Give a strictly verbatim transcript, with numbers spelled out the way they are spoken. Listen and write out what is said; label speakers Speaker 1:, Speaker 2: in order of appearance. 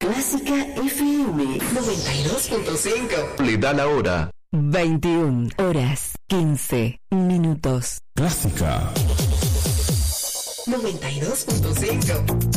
Speaker 1: Clásica F M noventa y dos punto cinco.
Speaker 2: Le da la hora.
Speaker 3: veintiuna horas quince minutos.
Speaker 2: Clásica
Speaker 1: noventa y dos punto cinco.